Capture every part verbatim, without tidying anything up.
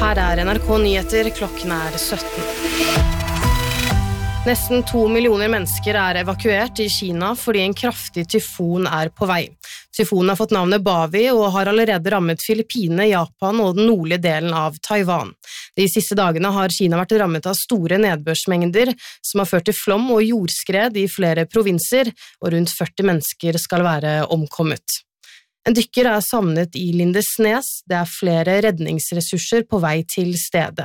Her er N R K Nyheter, klokken er sytten. Nesten to millioner mennesker er evakuert i Kina fordi en kraftig tyfon er på vei. Tyfonen har fått navnet Bavi og har allerede rammet Filippinene, Japan og den nordlige delen av Taiwan. De siste dagene har Kina vært rammet av store nedbørsmengder som har ført til flom og jordskred i flere provinser, og rundt førti mennesker skal være omkommet. En dykker er savnet i Lindesnes, det er flere redningsressurser på vei til stedet.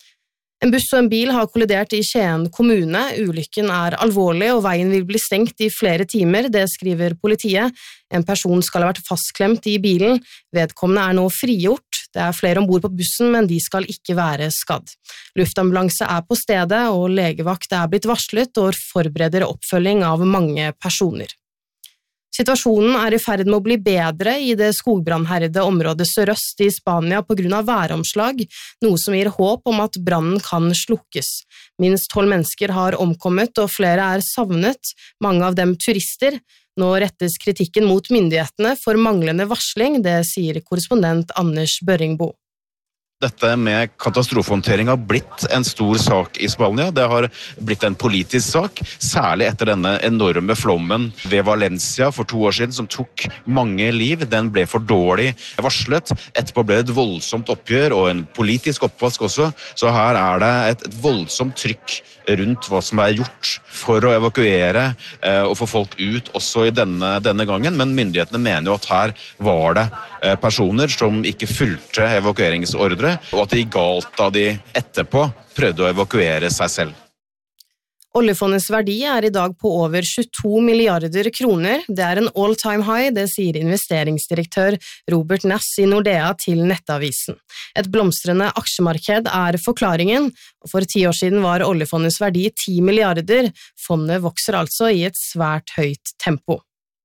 En buss og en bil har kollidert i Skien kommune. Ulykken er alvorlig og veien vil bli stengt i flere timer, det skriver politiet. En person skal ha vært fastklemt i bilen. Vedkommende er nå frigjort. Det er flere ombord på bussen, men de skal ikke være skadd. Luftambulanse er på stedet, og legevakt er blitt varslet og forbereder oppfølging av mange personer. Situasjonen er i ferd med å bli bedre i det skogbrannherrede området sørøst i Spania på grunn av væromslag, noe som gir håp om at brannen kan slukkes. Minst tolv mennesker har omkommet og flere er savnet, mange av dem turister. Nå rettes kritikken mot myndighetene for manglende varsling, det sier korrespondent Anders Børringbo. Dette med katastrofehåndtering har blitt en stor sak i Spania. Det har blitt en politisk sak, særlig etter denne enorme flommen ved Valencia for to år siden, som tok mange liv. Den ble for dårlig varslet. Etterpå ble det et voldsomt oppgjør og en politisk oppvask også. Så her er det et, et voldsomt trykk rundt hva som er gjort for å evakuere eh, og få folk ut også i denne, denne gangen. Men myndighetene mener jo at her var det eh, personer som ikke fulgte evakueringsordre, og at det gikk galt da de etterpå prøvde å evakuere seg selv. Oljefondets verdi er i dag på over tjueto milliarder kroner. Det er en all-time high, det sier investeringsdirektør Robert Nass i Nordea til Nettavisen. Et blomstrende aksjemarked er forklaringen. For ti år siden var oljefondets verdi ti milliarder. Fondet vokser altså i et svært høyt tempo.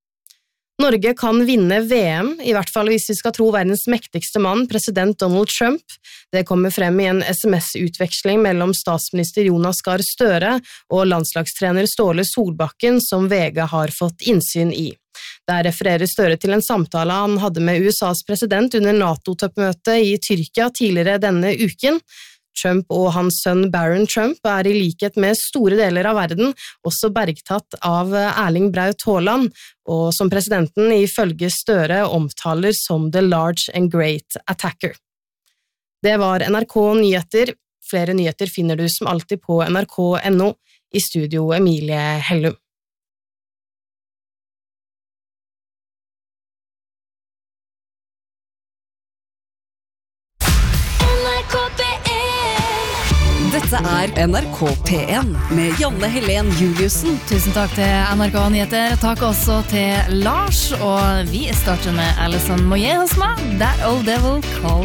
Norge kan vinne V M, i hvert fall hvis vi skal tro verdens mektigste mann, president Donald Trump. Det kommer frem i en sms-utveksling mellom statsminister Jonas Gahr Støre og landslagstrener Ståle Solbakken som V G har fått innsyn i. Der refererer Støre til en samtale han hadde med U S A's president under NATO-toppmøtet i Tyrkia tidligere denne uken. Trump og hans sønn Barron Trump er i likhet med store deler av verden også bergtatt av Erling Braut Haaland, og som presidenten ifølge Støre omtaler som The Large and Great Attacker. Det var N R K Nyheter. Flere nyheter finner du som alltid på N R K punktum N O. I studio Emilie Hellum. Dette er N R K P en med Janne Helen Juliussen. Tusen takk til N R K Nyheter. Takk også til Lars. Og vi starter med Alison Moyet hos meg. That Old Devil Called